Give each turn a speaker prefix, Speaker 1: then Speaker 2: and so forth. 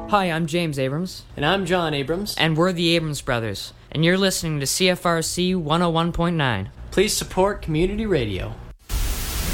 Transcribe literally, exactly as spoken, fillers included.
Speaker 1: Hi, I'm James Abrams.
Speaker 2: And I'm John Abrams.
Speaker 1: And we're the Abrams Brothers. And you're listening to C F R C one oh one point nine.
Speaker 2: Please support community radio.